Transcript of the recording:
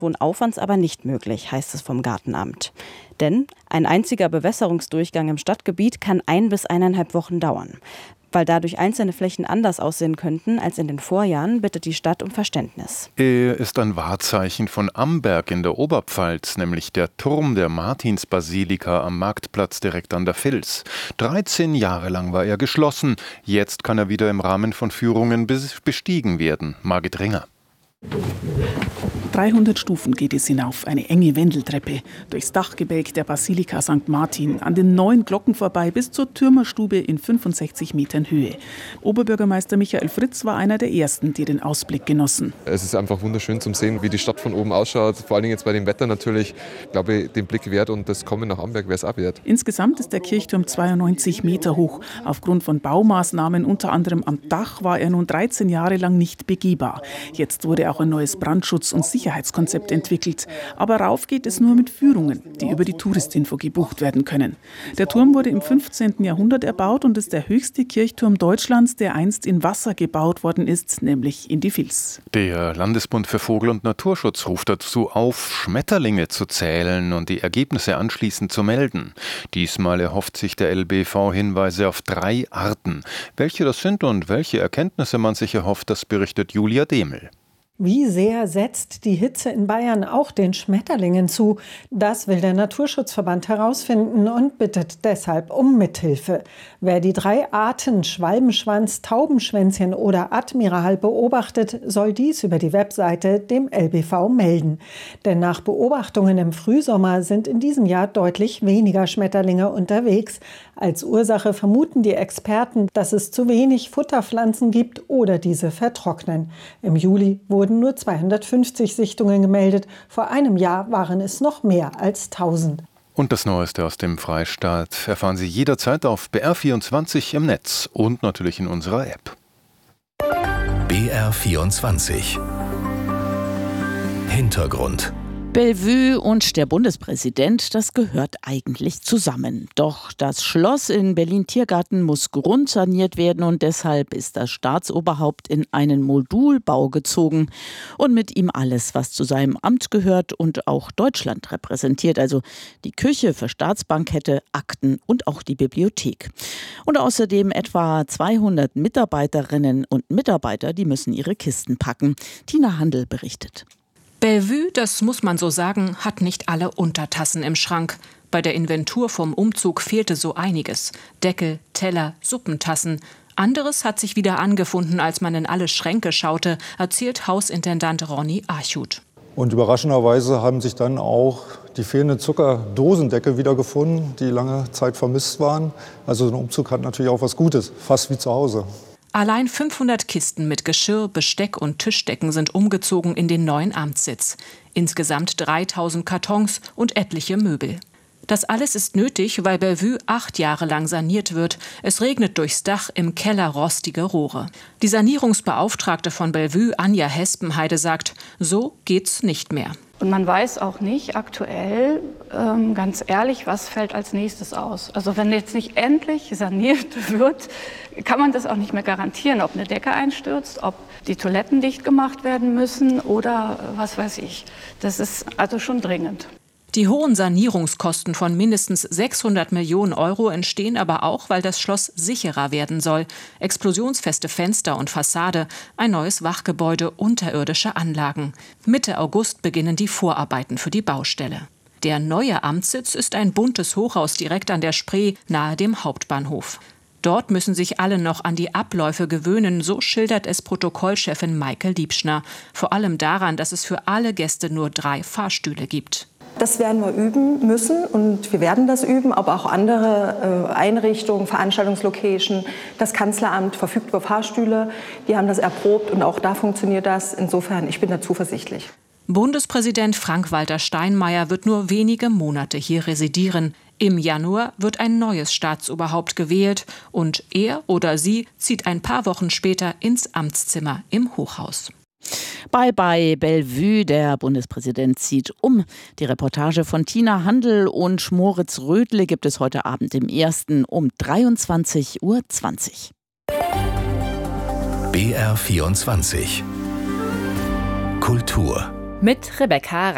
Hohen Aufwands aber nicht möglich, heißt es vom Gartenamt. Denn ein einziger Bewässerungsdurchgang im Stadtgebiet kann 1 bis 1,5 Wochen dauern. Weil dadurch einzelne Flächen anders aussehen könnten als in den Vorjahren, bittet die Stadt um Verständnis. Er ist ein Wahrzeichen von Amberg in der Oberpfalz, nämlich der Turm der Martinsbasilika am Marktplatz direkt an der Vils. 13 Jahre lang war er geschlossen. Jetzt kann er wieder im Rahmen von Führungen bestiegen werden. Margit Ringer. 300 Stufen geht es hinauf, eine enge Wendeltreppe, durchs Dachgebälk der Basilika St. Martin, an den 9 Glocken vorbei bis zur Türmerstube in 65 Metern Höhe. Oberbürgermeister Michael Fritz war einer der Ersten, die den Ausblick genossen. Es ist einfach wunderschön zum Sehen, wie die Stadt von oben ausschaut. Vor allem jetzt bei dem Wetter natürlich, glaube ich, den Blick wert und das Kommen nach Amberg wäre es auch wert. Insgesamt ist der Kirchturm 92 Meter hoch. Aufgrund von Baumaßnahmen, unter anderem am Dach, war er nun 13 Jahre lang nicht begehbar. Jetzt wurde auch ein neues Brandschutz- und Sicherheitskonzept entwickelt. Aber rauf geht es nur mit Führungen, die über die Touristinfo gebucht werden können. Der Turm wurde im 15. Jahrhundert erbaut und ist der höchste Kirchturm Deutschlands, der einst in Wasser gebaut worden ist, nämlich in die Vils. Der Landesbund für Vogel- und Naturschutz ruft dazu auf, Schmetterlinge zu zählen und die Ergebnisse anschließend zu melden. Diesmal erhofft sich der LBV Hinweise auf 3 Arten. Welche das sind und welche Erkenntnisse man sich erhofft, das berichtet Julia Demel. Wie sehr setzt die Hitze in Bayern auch den Schmetterlingen zu? Das will der Naturschutzverband herausfinden und bittet deshalb um Mithilfe. Wer die 3 Arten Schwalbenschwanz, Taubenschwänzchen oder Admiral beobachtet, soll dies über die Webseite dem LBV melden. Denn nach Beobachtungen im Frühsommer sind in diesem Jahr deutlich weniger Schmetterlinge unterwegs. Als Ursache vermuten die Experten, dass es zu wenig Futterpflanzen gibt oder diese vertrocknen. Im Juli wurden nur 250 Sichtungen gemeldet. Vor einem Jahr waren es noch mehr als 1000. Und das Neueste aus dem Freistaat erfahren Sie jederzeit auf BR24 im Netz und natürlich in unserer App. BR24 Hintergrund. Bellevue und der Bundespräsident, das gehört eigentlich zusammen. Doch das Schloss in Berlin-Tiergarten muss grundsaniert werden und deshalb ist das Staatsoberhaupt in einen Modulbau gezogen und mit ihm alles, was zu seinem Amt gehört und auch Deutschland repräsentiert, also die Küche für Staatsbankette, Akten und auch die Bibliothek. Und außerdem etwa 200 Mitarbeiterinnen und Mitarbeiter, die müssen ihre Kisten packen. Tina Handel berichtet. Bellevue, das muss man so sagen, hat nicht alle Untertassen im Schrank. Bei der Inventur vom Umzug fehlte so einiges. Deckel, Teller, Suppentassen. Anderes hat sich wieder angefunden, als man in alle Schränke schaute, erzählt Hausintendant Ronny Archut. Und überraschenderweise haben sich dann auch die fehlenden Zuckerdosendeckel wiedergefunden, die lange Zeit vermisst waren. Also so ein Umzug hat natürlich auch was Gutes, fast wie zu Hause. Allein 500 Kisten mit Geschirr, Besteck und Tischdecken sind umgezogen in den neuen Amtssitz. Insgesamt 3000 Kartons und etliche Möbel. Das alles ist nötig, weil Bellevue 8 Jahre lang saniert wird. Es regnet durchs Dach, im Keller rostige Rohre. Die Sanierungsbeauftragte von Bellevue, Anja Hespenheide, sagt, so geht's nicht mehr. Und man weiß auch nicht aktuell, ganz ehrlich, was fällt als nächstes aus. Also wenn jetzt nicht endlich saniert wird, kann man das auch nicht mehr garantieren, ob eine Decke einstürzt, ob die Toiletten dicht gemacht werden müssen oder was weiß ich. Das ist also schon dringend. Die hohen Sanierungskosten von mindestens 600 Millionen Euro entstehen aber auch, weil das Schloss sicherer werden soll. Explosionsfeste Fenster und Fassade, ein neues Wachgebäude, unterirdische Anlagen. Mitte August beginnen die Vorarbeiten für die Baustelle. Der neue Amtssitz ist ein buntes Hochhaus direkt an der Spree, nahe dem Hauptbahnhof. Dort müssen sich alle noch an die Abläufe gewöhnen, so schildert es Protokollchefin Maike Liebschner. Vor allem daran, dass es für alle Gäste nur 3 Fahrstühle gibt. Das werden wir üben müssen und wir werden das üben, aber auch andere Einrichtungen, Veranstaltungslocation, das Kanzleramt verfügt über Fahrstühle, die haben das erprobt und auch da funktioniert das. Insofern, ich bin da zuversichtlich. Bundespräsident Frank-Walter Steinmeier wird nur wenige Monate hier residieren. Im Januar wird ein neues Staatsoberhaupt gewählt und er oder sie zieht ein paar Wochen später ins Amtszimmer im Hochhaus. Bye bye Bellevue, der Bundespräsident zieht um. Die Reportage von Tina Handel und Moritz Rödle gibt es heute Abend im Ersten um 23:20 Uhr. BR24 Kultur mit Rebecca